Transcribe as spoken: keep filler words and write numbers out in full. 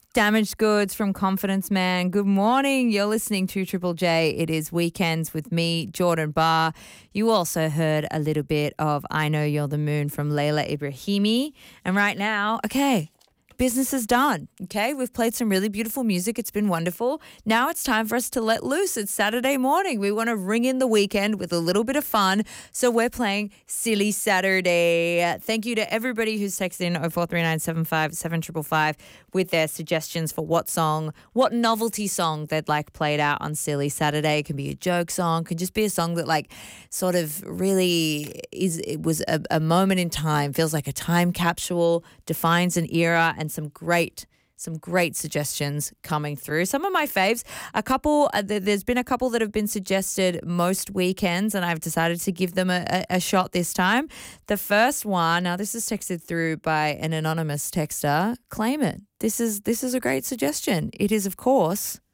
Damaged Goods from Confidence Man. Good morning. You're listening to Triple J. It is Weekends with me, Jordan Barr. You also heard a little bit of I Know You're the Moon from Layla Ibrahimi. And right now, okay, business is done, okay? We've played some really beautiful music. It's been wonderful. Now it's time for us to let loose. It's Saturday morning. We want to ring in the weekend with a little bit of fun. So we're playing Silly Saturday. Thank you to everybody who's texted in oh four three nine seven five seven five five with their suggestions for what song, what novelty song they'd like played out on Silly Saturday. It can be a joke song. It can just be a song that like sort of really is, it was a, a moment in time, feels like a time capsule, defines an era, and some great some great suggestions coming through. Some of my faves, a couple, uh, th- there's been a couple that have been suggested most weekends, and I've decided to give them a, a, a shot this time. The first one, now this is texted through by an anonymous texter, Claim It. This is, this is a great suggestion. It is, of course,